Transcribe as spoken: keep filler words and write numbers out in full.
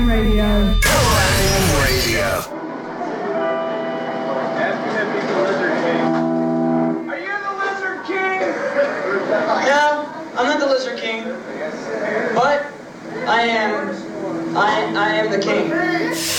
Boom Radio. Boom Radio. Are you the Lizard King? No, I'm not the Lizard King, but I am, I, I am the king.